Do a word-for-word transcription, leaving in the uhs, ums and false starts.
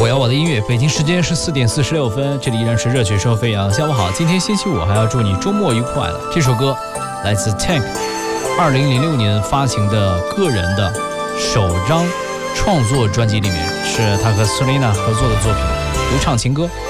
我要我的音乐，北京时间十四点四十六分，这里依然是热血说飞扬。下午好，今天星期五，还要祝你周末愉快了。这首歌来自 Tank， 二零零六年发行的个人的首张创作专辑里面，是他和 Selena 合作的作品，独唱情歌。